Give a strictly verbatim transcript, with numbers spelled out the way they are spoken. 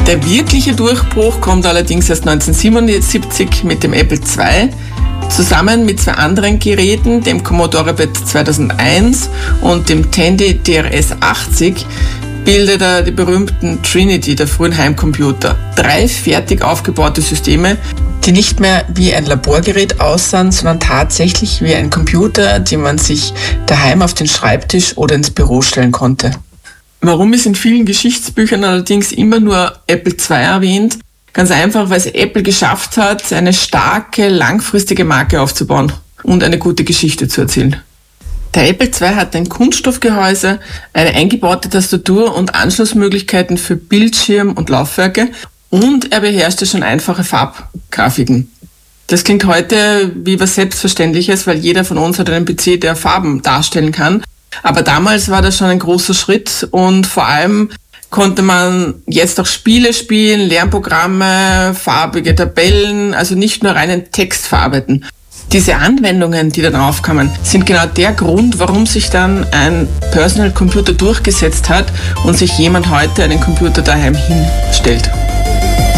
Der wirkliche Durchbruch kommt allerdings erst neunzehnhundertsiebenundsiebzig mit dem Apple zwei. Zusammen mit zwei anderen Geräten, dem Commodore P E T zweitausendeins und dem Tandy T R S achtzig, bildet er die berühmten Trinity der frühen Heimcomputer. Drei fertig aufgebaute Systeme, die nicht mehr wie ein Laborgerät aussahen, sondern tatsächlich wie ein Computer, den man sich daheim auf den Schreibtisch oder ins Büro stellen konnte. Warum ist in vielen Geschichtsbüchern allerdings immer nur Apple zwei erwähnt? Ganz einfach, weil es Apple geschafft hat, eine starke, langfristige Marke aufzubauen und eine gute Geschichte zu erzählen. Der Apple zwei hat ein Kunststoffgehäuse, eine eingebaute Tastatur und Anschlussmöglichkeiten für Bildschirm und Laufwerke und er beherrschte schon einfache Farbgrafiken. Das klingt heute wie was Selbstverständliches, weil jeder von uns hat einen P C, der Farben darstellen kann. Aber damals war das schon ein großer Schritt und vor allem konnte man jetzt auch Spiele spielen, Lernprogramme, farbige Tabellen, also nicht nur reinen Text verarbeiten. Diese Anwendungen, die dann aufkamen, sind genau der Grund, warum sich dann ein Personal Computer durchgesetzt hat und sich jemand heute einen Computer daheim hinstellt.